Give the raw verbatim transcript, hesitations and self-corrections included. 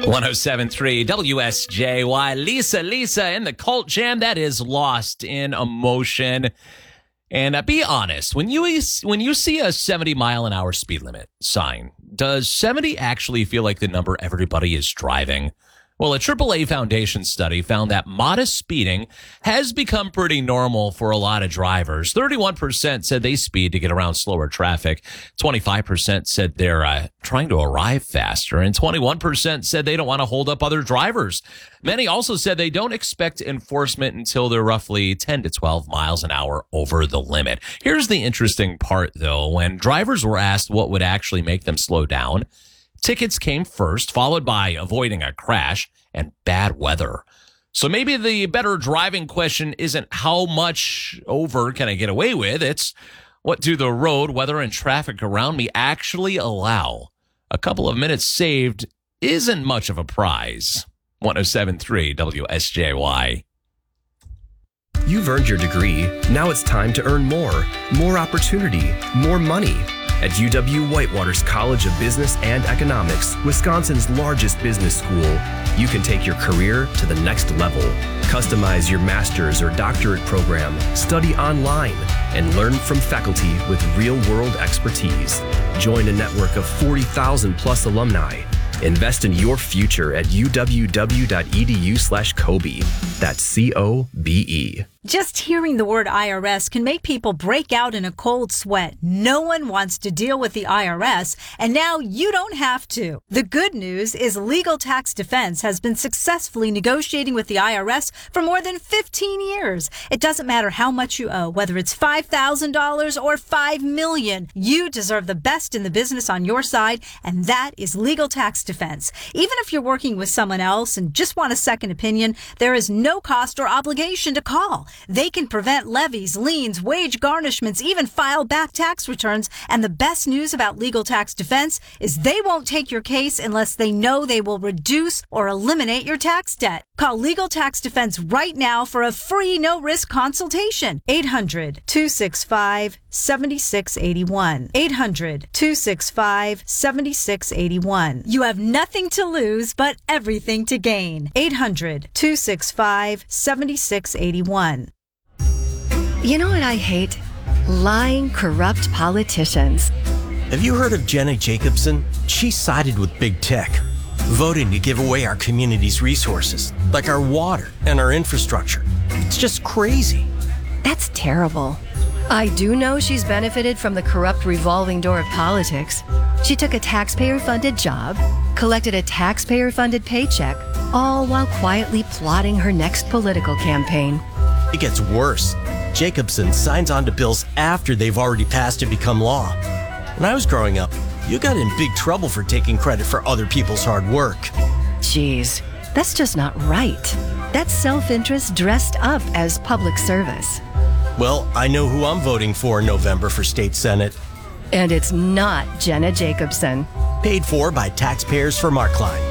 one oh seven point three W S J Y. Lisa, Lisa in the Cult Jam. That is Lost in Emotion. And uh, be honest, when you when you see a seventy mile an hour speed limit sign, does seventy actually feel like the number everybody is driving? Well, a triple A Foundation study found that modest speeding has become pretty normal for a lot of drivers. thirty-one percent said they speed to get around slower traffic. twenty-five percent said they're uh, trying to arrive faster. And twenty-one percent said they don't want to hold up other drivers. Many also said they don't expect enforcement until they're roughly ten to twelve miles an hour over the limit. Here's the interesting part, though. When drivers were asked what would actually make them slow down, tickets came first, followed by avoiding a crash and bad weather. So maybe the better driving question isn't how much over can I get away with? It's what do the road, weather, and traffic around me actually allow? A couple of minutes saved isn't much of a prize. one oh seven point three W S J Y. You've earned your degree. Now it's time to earn more. More opportunity. More money. At U W-Whitewater's College of Business and Economics, Wisconsin's largest business school, you can take your career to the next level. Customize your master's or doctorate program, study online, and learn from faculty with real-world expertise. Join a network of forty thousand plus alumni. Invest in your future at uww.edu slash Kobe. That's C O B E. Just hearing the word I R S can make people break out in a cold sweat. No one wants to deal with the I R S, and now you don't have to. The good news is Legal Tax Defense has been successfully negotiating with the I R S for more than fifteen years. It doesn't matter how much you owe, whether it's five thousand dollars or five million dollars. You deserve the best in the business on your side, and that is Legal Tax Defense. Even if you're working with someone else and just want a second opinion, there is no cost or obligation to call. They can prevent levies, liens, wage garnishments, even file back tax returns. And the best news about Legal Tax Defense is they won't take your case unless they know they will reduce or eliminate your tax debt. Call Legal Tax Defense right now for a free no-risk consultation. eight hundred, two six five, seven six eight one. eight hundred, two six five, seven six eight one. You have nothing to lose but everything to gain. eight hundred, two six five, seven six eight one. You know what I hate? Lying, corrupt politicians. Have you heard of Jenna Jacobson? She sided with big tech, voting to give away our community's resources, like our water and our infrastructure. It's just crazy. That's terrible. I do know she's benefited from the corrupt revolving door of politics. She took a taxpayer-funded job, collected a taxpayer-funded paycheck, all while quietly plotting her next political campaign. It gets worse. Jacobson signs on to bills after they've already passed to become law. When I was growing up, you got in big trouble for taking credit for other people's hard work. Jeez, that's just not right. That's self-interest dressed up as public service. Well, I know who I'm voting for in November for state senate. And it's not Jenna Jacobson. Paid for by taxpayers for Markline.